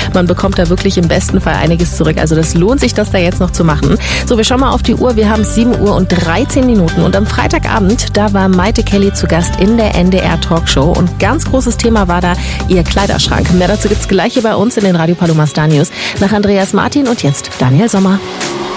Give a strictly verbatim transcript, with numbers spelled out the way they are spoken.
Man bekommt da wirklich im besten Fall einiges zurück. Also das lohnt sich, das da jetzt noch zu machen. So, wir schauen mal auf die Uhr. Wir haben sieben Uhr und dreizehn Minuten. Und am Freitagabend, da war Maite Kelly zu Gast in der N D R Talkshow. Und ganz großes Thema war da ihr Kleiderschrank. Mehr dazu gibt's gleich hier bei uns in den Radio Paloma Star News. Nach Andreas Martin und jetzt Daniel Sommer.